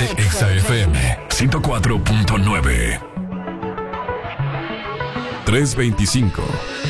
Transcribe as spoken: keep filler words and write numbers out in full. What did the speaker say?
Ponte Exa F M ciento cuatro punto nueve. trescientos veinticinco.